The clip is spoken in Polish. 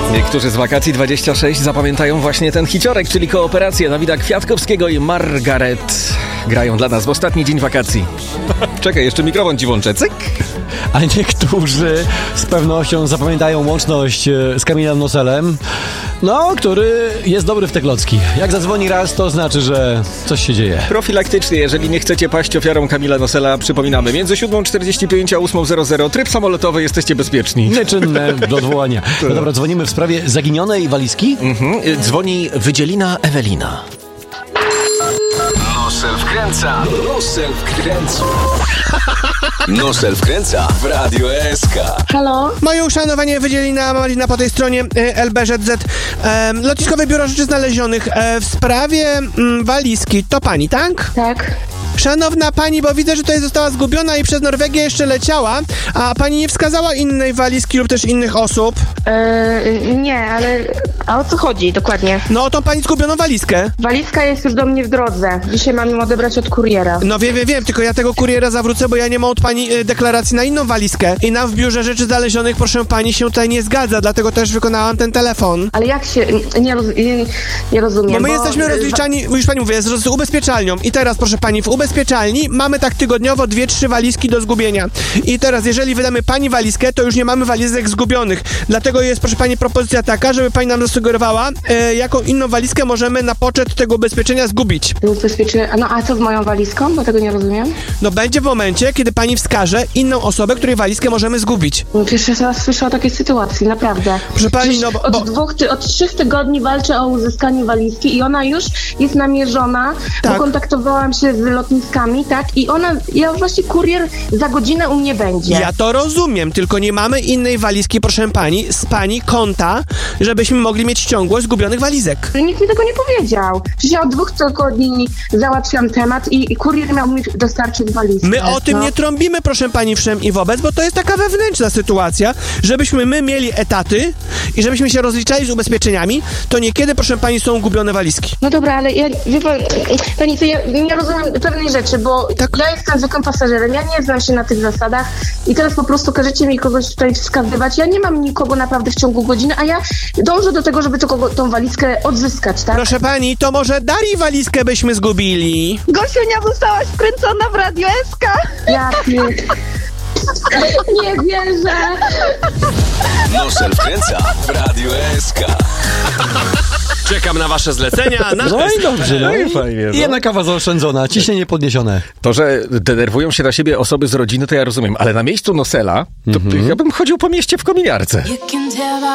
Niektórzy z Wakacji 26 zapamiętają właśnie ten hiciorek, czyli kooperację Dawida Kwiatkowskiego i Margaret. Grają dla nas w ostatni dzień wakacji. Czekaj, jeszcze mikrofon ci włączę, cyk. A niektórzy z pewnością zapamiętają łączność z Kamilem Noselem, który jest dobry w te klocki. Jak zadzwoni raz, to znaczy, że coś się dzieje. Profilaktycznie, jeżeli nie chcecie paść ofiarą Kamila Nosela, przypominamy, między 7:45 a 8:00 tryb samolotowy, jesteście bezpieczni. Nieczynne do odwołania. No dobra, dzwonimy w sprawie zaginionej walizki? Dzwoni Wydzielina Ewelina. Nosel wkręca. Nosel wkręca. Nosel wkręca w Radio SK. Halo? Moje uszanowanie, Wydzielina Malina po tej stronie LBZZ. Lotniskowe Biuro Rzeczy Znalezionych. W sprawie walizki. To pani, tak? Tak. Szanowna pani, bo widzę, że tutaj została zgubiona i przez Norwegię jeszcze leciała, a pani nie wskazała innej walizki lub też innych osób. Nie, ale... A o co chodzi dokładnie? No o tą pani zgubioną walizkę. Walizka jest już do mnie w drodze. Dzisiaj mam ją odebrać od kuriera. No wiem, tylko ja tego kuriera zawrócę, bo ja nie mam od pani deklaracji na inną walizkę. I nam w Biurze Rzeczy Znalezionych, proszę pani, się tutaj nie zgadza, dlatego też wykonałam ten telefon. Ale jak się... Nie rozumiem, bo my jesteśmy rozliczani, już pani mówię, z ubezpieczalnią. I teraz, proszę pani, w ubezpieczalni mamy tak tygodniowo 2-3 walizki do zgubienia. I teraz, jeżeli wydamy pani walizkę, to już nie mamy walizek zgubionych. Dlatego jest, proszę pani, propozycja taka, żeby pani nam zasugerowała, jaką inną walizkę możemy na poczet tego ubezpieczenia zgubić. A co z moją walizką? Bo tego nie rozumiem. No będzie w momencie, kiedy pani wskaże inną osobę, której walizkę możemy zgubić. Pierwszy raz słyszę o takiej sytuacji, naprawdę. Proszę pani, od 3 tygodni walczę o uzyskanie walizki i ona już jest namierzona, tak. Bo kontaktowałam się z lotniskami, tak? I właśnie kurier za godzinę u mnie będzie. Ja to rozumiem, tylko nie mamy innej walizki, proszę pani, z pani konta, żebyśmy mogli mieć ciągłość zgubionych walizek. Nikt mi tego nie powiedział. Przecież ja od 2 tygodni załatwiam temat i kurier miał mi dostarczyć walizkę. My o tym nie trąbimy, proszę pani, wszem i wobec, bo to jest taka wewnętrzna sytuacja, żebyśmy my mieli etaty i żebyśmy się rozliczali z ubezpieczeniami, to niekiedy, proszę pani, są gubione walizki. No dobra, ale ja nie rozumiem pewnej rzeczy, bo tak. Ja jestem zwykłym pasażerem, ja nie znam się na tych zasadach i teraz po prostu każecie mi kogoś tutaj wskazywać. Ja nie mam nikogo naprawdę w ciągu godziny, a ja dążę do tego, żeby tą walizkę odzyskać, tak? Proszę pani, to może Darii walizkę byśmy zgubili? Gosiunia, zostałaś wkręcona w Radio SK. Nie wierzę. Nosel wkręca w Radio SK. Czekam na wasze zlecenia. No i dobrze, no i fajnie. I jedna kawa zaoszczędzona, ciśnienie podniesione. To, że denerwują się na siebie osoby z rodziny, to ja rozumiem, ale na miejscu Nosela, to ja bym chodził po mieście w kominiarce.